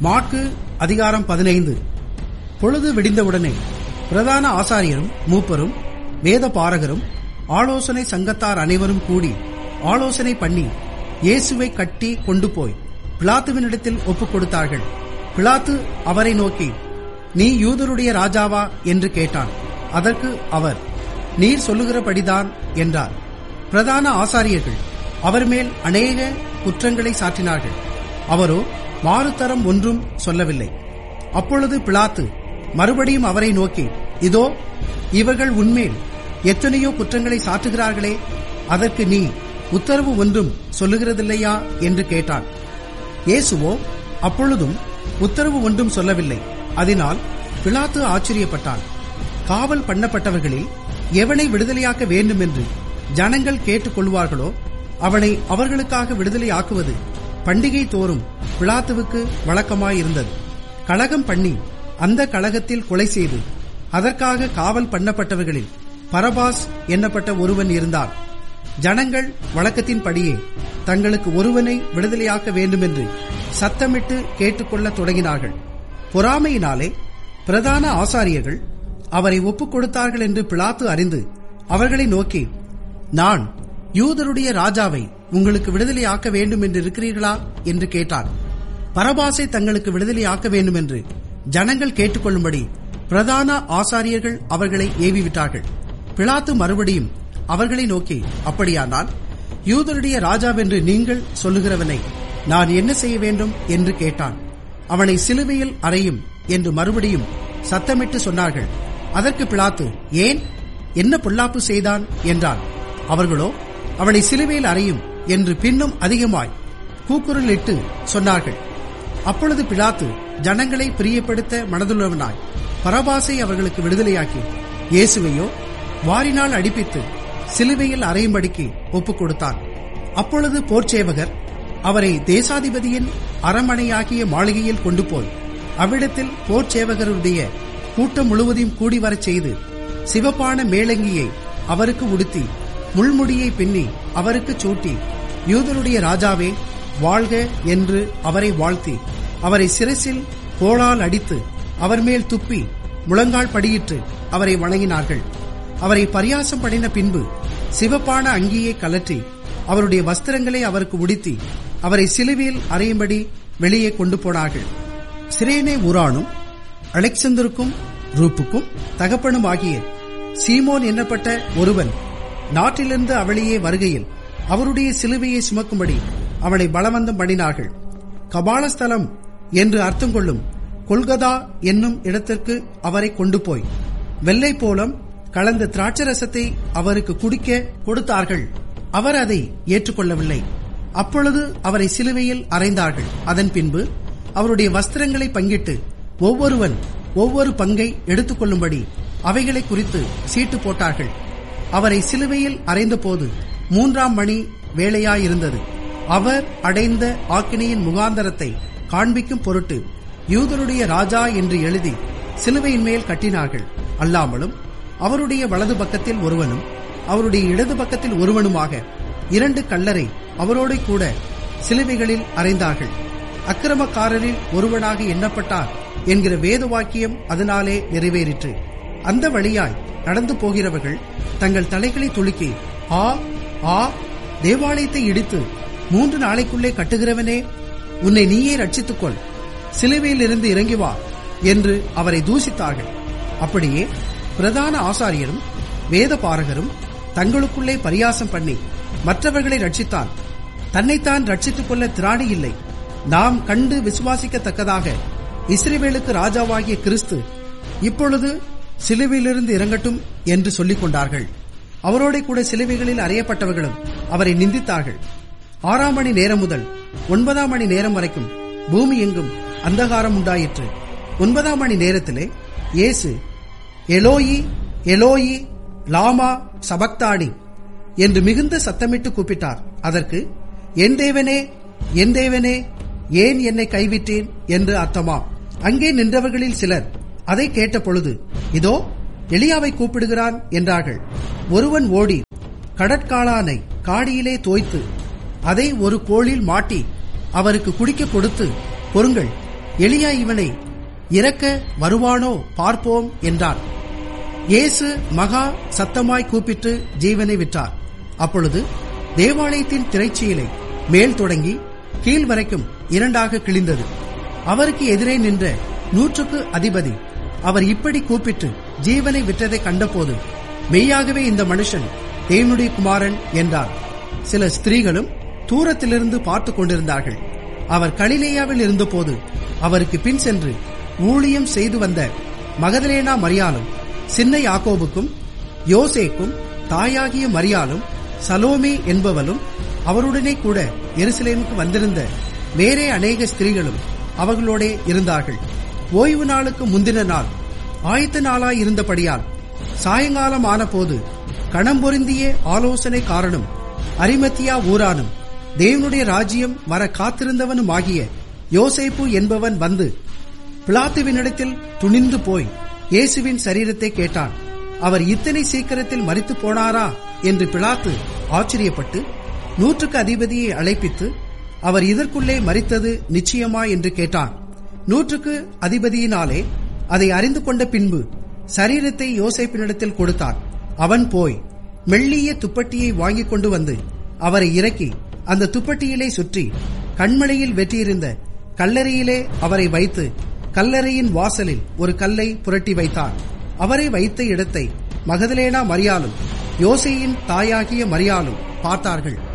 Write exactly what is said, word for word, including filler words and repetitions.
மாற்கு அதிகாரம் பதினைந்து. பொழுது விடிந்தவுடனே பிரதான ஆசாரியரும் மூப்பரும் வேத பாரகரும் ஆலோசனை சங்கத்தார் அனைவரும் கூடி ஆலோசனை பண்ணி இயேசுவை கட்டி கொண்டு போய் பிலாத்துவினிடத்தில் ஒப்புக் கொடுத்தார்கள். பிலாத்து அவரை நோக்கி, நீ யூதருடைய ராஜாவா என்று கேட்டான். அதற்கு அவர், நீர் சொல்லுகிறபடிதான் என்றார். பிரதான ஆசாரியர்கள் அவர் மேல் அநேக குற்றங்களை சாற்றினார்கள். அவரோ மாறுதரம் ஒன்றும் சொல்லவில்லை. அப்பொழுது பிலாத்து மறுபடியும் அவரை நோக்கி, இதோ இவர்கள் உன்மேல் எத்தனையோ குற்றங்களை சாற்றுகிறார்களே, அதற்கு நீ உத்தரவு ஒன்றும் சொல்லுகிறதில்லையா என்று கேட்டான். இயேசுவோ அப்பொழுதும் உத்தரவு ஒன்றும் சொல்லவில்லை. அதனால் பிலாத்து ஆச்சரியப்பட்டான். காவல் பண்ணப்பட்டவர்களில் எவனை விடுதலையாக்க வேண்டும் என்று ஜனங்கள் கேட்டுக் கொள்வார்களோ அவனை அவர்களுக்காக விடுதலையாக்குவது பண்டிகை தோறும் பிலாத்துவுக்கு வழக்கமாயிருந்தது. கலகம் பண்ணி அந்த கலகத்தில் கொலை செய்து அதற்காக காவல் பண்ணப்பட்டவர்களில் பரபாஸ் என்னப்பட்ட ஒருவன் இருந்தான். ஜனங்கள் வழக்கத்தின்படியே தங்களுக்கு ஒருவனை விடுதலையாக்க வேண்டும் என்று சத்தமிட்டு கேட்டுக்கொள்ள தொடங்கினார்கள். பொறாமையினாலே பிரதான ஆசாரியர்கள் அவரை ஒப்புக் கொடுத்தார்கள் என்று பிலாத்து அறிந்து அவர்களை நோக்கி, நான் யூதருடைய ராஜாவை உங்களுக்கு விடுதலையாக்க வேண்டும் என்று இருக்கிறீர்களா என்று கேட்டார். பரபாசை தங்களுக்கு விடுதலையாக்க வேண்டும் என்று ஜனங்கள் கேட்டுக்கொள்ளும்படி பிரதான ஆசாரியர்கள் அவர்களை ஏவிவிட்டார்கள். பிலாத்து மறுபடியும் அவர்களை நோக்கி, அப்படியானால் யூதருடைய ராஜாவென்று நீங்கள் சொல்லுகிறவனை நான் என்ன செய்ய வேண்டும் என்று கேட்டான். அவனை சிலுவையில் அறையும் என்று மறுபடியும் சத்தமிட்டு சொன்னார்கள். அதற்கு பிலாத்து, ஏன், என்ன பொல்லாப்பு செய்தான் என்றான். அவர்களோ, அவனை சிலுவையில் அறையும் என்று பின்னும் அதிகமாய் கூக்குரலிட்டு சொன்னார்கள். அப்பொழுது பிலாத்து ஜனங்களை பிரியப்படுத்த மனதுள்ளவனாய் பரபாசை அவர்களுக்கு விடுதலையாக்கி இயேசுவையோ வாரினால் அடிப்பித்து சிலுவையில் அறையும்படிக்கு ஒப்புக் கொடுத்தான். அப்பொழுது போர்ச்சேவகர் அவரை தேசாதிபதியின் அரண்மனையாகிய மாளிகையில் கொண்டு போய் அவ்விடத்தில் போர்ச்சேவகருடைய கூட்டம் முழுவதையும் கூடி வரச் செய்து சிவப்பான மேலங்கியை அவருக்கு உடுத்தி முள்முடியை பின்னி அவருக்கு சூட்டி, யூதருடைய ராஜாவே வாழ்க என்று அவரை வாழ்த்தி அவரை சிரசில் கோலால் அடித்து அவர் மேல் துப்பி முழங்கால் படியிட்டு அவரை வணங்கினார்கள். அவரை பரியாசம் பண்ணின பின்பு சிவப்பான அங்கியை கலற்றி அவருடைய வஸ்திரங்களை அவருக்கு உடுத்தி அவரை சிலுவையில் அறையும்படி வெளியே கொண்டு போனார்கள். சிரேனே ஊரானும் அலெக்சந்தருக்கும் ரூப்புக்கும் தகப்பனும் ஆகிய சீமோன் என்னப்பட்ட ஒருவன் நாட்டிலிருந்து அவளியே வருகையில் அவருடைய சிலுவையை சுமக்கும்படி அவனை பலவந்தம் பண்ணினார்கள். கபாலஸ்தலம் என்று அர்த்தம் கொள்ளும் கொல்கதா என்னும் இடத்திற்கு அவரை கொண்டு போய் வெள்ளை போலம் கலந்த திராட்சரசத்தை அவருக்கு குடிக்க கொடுத்தார்கள். அவர் அதை ஏற்றுக்கொள்ளவில்லை. அப்பொழுது அவரை சிலுவையில் அறைந்தார்கள். அதன் பின்பு அவருடைய வஸ்திரங்களை பங்கிட்டு ஒவ்வொருவன் ஒவ்வொரு பங்கை எடுத்துக் கொள்ளும்படி அவைகளை குறித்து சீட்டு போட்டார்கள். அவரை சிலுவையில் அறைந்த போது மூன்றாம் மணி வேளையாயிருந்தது. அவர் அடைந்த ஆக்கினையின் முகாந்தரத்தை காண்பிக்கும் பொருட்டு யூதருடைய ராஜா என்று எழுதி சிலுவையின் மேல் கட்டினார்கள். அல்லாமலும் அவருடைய வலது பக்கத்தில் ஒருவனும் அவருடைய இடது பக்கத்தில் ஒருவனுமாக இரண்டு கல்லரை அவரோடு கூட சிலுவைகளில் அறைந்தார்கள். அக்கிரமக்காரரில் ஒருவனாக எண்ணப்பட்டார் என்கிற வேத வாக்கியம் அதனாலே நிறைவேறிற்று. அந்த வழியாய் நடந்து போகிறவர்கள் தங்கள் தலைகளை துலுக்கி, ஆ ஆ தேவாலயத்தை இடித்து மூன்று நாளைக்குள்ளே கட்டுகிறவனே, உன்னை நீயே ரட்சித்துக்கொள், சிலுவையில் இருந்து இறங்கி வா என்று அவரை தூசித்தார்கள். அப்படியே பிரதான ஆசாரியரும் வேத பாரகரும் தங்களுக்குள்ளே பரியாசம் பண்ணி மற்றவர்களை ரட்சித்தான், தன்னைத்தான் ரட்சித்துக் கொள்ள திராணி இல்லை, நாம் கண்டு விசுவாசிக்கத்தக்கதாக இஸ்ரவேலுக்கு ராஜாவாகிய கிறிஸ்து இப்பொழுது சிலுவையிலிருந்து இறங்கட்டும் என்று சொல்லிக் கொண்டார்கள். அவரோட கூட சிலுவைகளில் அறையப்பட்டவர்களும் அவரை நிந்தித்தார்கள். ஆறாம் மணி நேரம் முதல் ஒன்பதாம் மணி நேரம் வரைக்கும் பூமி எங்கும் அந்தகாரம் உண்டாயிற்று. ஒன்பதாம் மணி நேரத்திலே இயேசு எலோயி எலோயி லாமா சபக்தானி என்று மிகுந்த சத்தமிட்டு கூப்பிட்டார். அதற்கு, என் தேவனே என் தேவனே ஏன் என்னை கைவிட்டேன் என்று அர்த்தமா. அங்கே நின்றவர்களில் சிலர் அதை கேட்ட பொழுது, இதோ எலியாவை கூப்பிடுகிறான் என்றார்கள். ஒருவன் ஓடி கடற்காளானை காடியிலே தோய்த்து அதை ஒரு கோலில் மாட்டி அவருக்கு குடிக்க கொடுத்து, பொறுங்கள், எலியா இவனை இறக்க வருவானோ பார்ப்போம் என்றான். இயேசு மகா சத்தமாய் கூப்பிட்டு ஜீவனை விட்டார். அப்பொழுது தேவாலயத்தின் திரைச்சீலை மேல் தொடங்கி கீழ் வரைக்கும் இரண்டாக கிழிந்தது. அவருக்கு எதிரே நின்ற நூற்றுக்கு அதிபதி அவர் இப்படி கூப்பிட்டு ஜீவனை விட்டதை கண்டபோது, மெய்யாகவே இந்த மனுஷன் தேவனுடைய குமாரன் என்றார். சில ஸ்திரீகளும் தூரத்திலிருந்து பார்த்து கொண்டிருந்தார்கள். அவர் கலிலேயாவில் இருந்தபோது அவருக்கு பின் சென்று ஊழியம் செய்து வந்த மகதலேனா மரியாளும், சின்ன யாக்கோபுக்கும் யோசேக்கும் தாயாகிய மரியாளும், சலோமே என்பவளும், அவருடனே கூட எருசலேமுக்கு வந்திருந்த வேறே அநேக ஸ்திரீகளும் அவர்களோட இருந்தார்கள். ஓய்வு நாளுக்கு முந்தின நாள் ஆயத்த நாளாய் இருந்தபடியால் சாயங்காலம் ஆன போது கணம்பொருந்திய ஆலோசனை காரணம் அரிமத்தியா ஊரானும் தேவனுடைய ராஜ்யம் வர காத்திருந்தவனும் ஆகிய யோசேப்பு என்பவன் வந்து பிலாத்துவினிடத்தில் துணிந்து போய் இயேசுவின் சரீரத்தை கேட்டான். அவர் இத்தனை சீக்கிரத்தில் மரித்து போனாரா என்று பிலாத்து ஆச்சரியப்பட்டு நூற்றுக்கு அதிபதியை அழைப்பித்து, அவர் இதற்குள்ளே மரித்தது நிச்சயமா என்று கேட்டான். நூற்றுக்கு அதிபதியினாலே அதை அறிந்து கொண்ட பின்பு சரீரத்தை யோசேப்பினிடத்தில் கொடுத்தான். அவன் போய் மெல்லிய துப்பட்டியை வாங்கிக் கொண்டு வந்து அவரை இறக்கி அந்த துப்பட்டியிலே சுற்றி கண்மலையில் வெட்டியிருந்த கல்லறையிலே அவரை வைத்து கல்லறையின் வாசலில் ஒரு கல்லை புரட்டி வைத்தான். அவரை வைத்த இடத்தை மகதலேனா மரியாளும் யோசேயின் தாயாகிய மரியாளும் பார்த்தார்கள்.